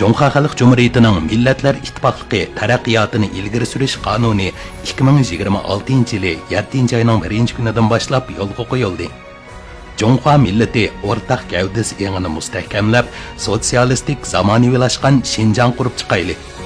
Жоңха Халық Cumhuriyeti'nin Milletler İttifaqlığı taraqqiyotini ilgari surish qonuni 2026 yili 7 ayning 1 kunidan boshlab yo'lga qo'yildi. Жоңха milleti o'rtaq gavdasi engini mustahkamlab, sotsialistik zamonaviylashgan Şinjan qurib chiqayli.